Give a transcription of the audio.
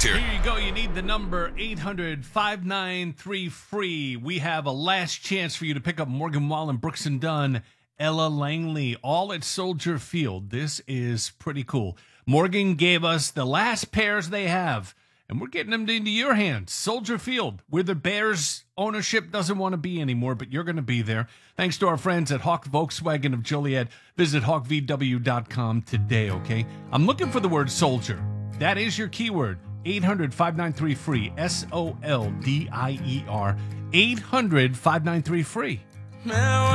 next here. Here you go. You need the number 800-593-FREE. We have a last chance for you to pick up Morgan Wallen, Brooks and Dunn, Ella Langley, all at Soldier Field. This is pretty cool. Morgan gave us the last pairs they have, and we're getting them into your hands. Soldier Field, where the Bears ownership doesn't want to be anymore, but you're going to be there. Thanks to our friends at Hawk Volkswagen of Joliet. Visit hawkvw.com today, okay? I'm looking for the word soldier. That is your keyword. 800-593-FREE. SOLDIER. 800-593-FREE.